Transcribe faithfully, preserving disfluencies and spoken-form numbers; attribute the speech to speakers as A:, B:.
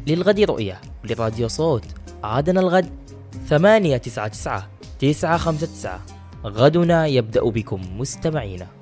A: للغد رؤية لراديو صوت. عادنا الغد ثمانية تسعة تسعة تسعة خمسة تسعة. غدنا يبدأ بكم مستمعينا.